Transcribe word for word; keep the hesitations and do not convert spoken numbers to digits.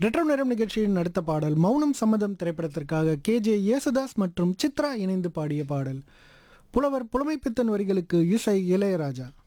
Retro நேரம் நிகழ்ச்சியின் அடுத்த பாடல் மௌனம் சம்மதம் திரைப்படத்திற்காக கே ஜே யேசுதாஸ் மற்றும் சித்ரா இணைந்து பாடிய பாடல். புலவர் புலமைப்பித்தன் வரிகளுக்கு இசை இளையராஜா.